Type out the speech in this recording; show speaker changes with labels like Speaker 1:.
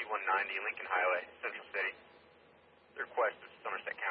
Speaker 1: 190 Lincoln Highway, Central City. The request is Somerset